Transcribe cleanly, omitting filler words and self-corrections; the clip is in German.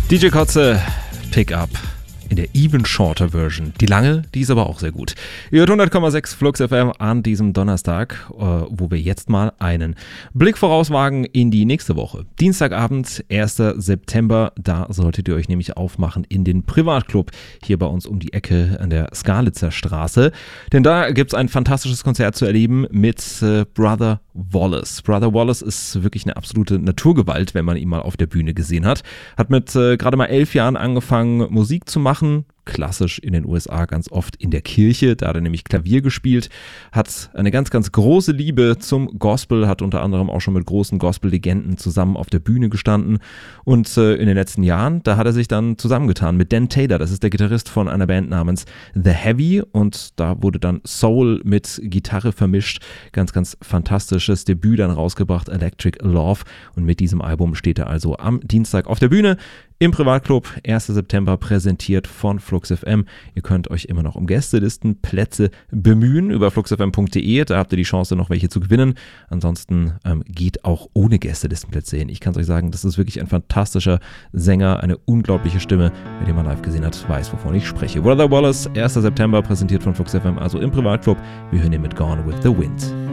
DJ Kotze, Pick Up in der even shorter Version. Die lange, die ist aber auch sehr gut. Ihr hört 100,6 Flux FM an diesem Donnerstag, wo wir jetzt mal einen Blick vorauswagen in die nächste Woche. Dienstagabend, 1. September, da solltet ihr euch nämlich aufmachen in den Privatclub hier bei uns um die Ecke an der Skalitzer Straße. Denn da gibt es ein fantastisches Konzert zu erleben mit Brother Wallace. Brother Wallace ist wirklich eine absolute Naturgewalt, wenn man ihn mal auf der Bühne gesehen hat. Hat mit gerade mal 11 Jahren angefangen, Musik zu machen. Klassisch in den USA ganz oft in der Kirche, da hat er nämlich Klavier gespielt, hat eine ganz, ganz große Liebe zum Gospel, hat unter anderem auch schon mit großen Gospel-Legenden zusammen auf der Bühne gestanden und in den letzten Jahren, da hat er sich dann zusammengetan mit Dan Taylor, das ist der Gitarrist von einer Band namens The Heavy und da wurde dann Soul mit Gitarre vermischt, ganz, ganz fantastisches Debüt dann rausgebracht, Electric Love, und mit diesem Album steht er also am Dienstag auf der Bühne im Privatclub, 1. September, präsentiert von Flux FM. Ihr könnt euch immer noch um Gästelistenplätze bemühen über fluxfm.de. Da habt ihr die Chance, noch welche zu gewinnen. Ansonsten geht auch ohne Gästelistenplätze hin. Ich kann es euch sagen, das ist wirklich ein fantastischer Sänger, eine unglaubliche Stimme. Wer den mal live gesehen hat, weiß, wovon ich spreche. Brother Wallace, 1. September, präsentiert von Flux FM, also im Privatclub. Wir hören ihn mit Gone with the Wind.